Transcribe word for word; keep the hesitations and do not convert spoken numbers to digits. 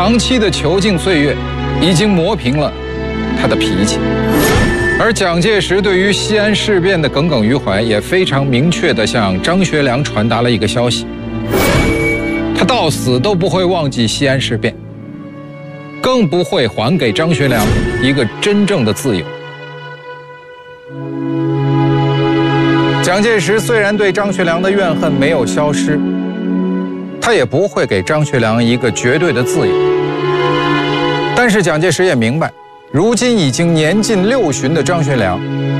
长期的囚禁岁月已经磨平了他的脾气，而蒋介石对于西安事变的耿耿于怀，也非常明确地向张学良传达了一个消息：他到死都不会忘记西安事变，更不会还给张学良一个真正的自由。蒋介石虽然对张学良的怨恨没有消失，他也不会给张学良一个绝对的自由。但是蒋介石也明白，如今已经年近六旬的张学良